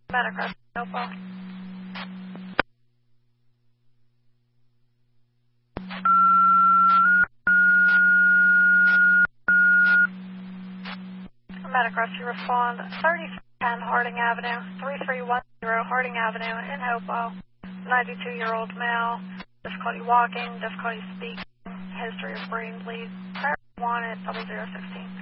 Metacross, Hopewell. Metacross, you respond 3310 Harding Avenue, 3310 Harding Avenue in Hopewell. 92-year-old male, difficulty walking, difficulty speaking, history of brain bleed. Priority 1 at 0016.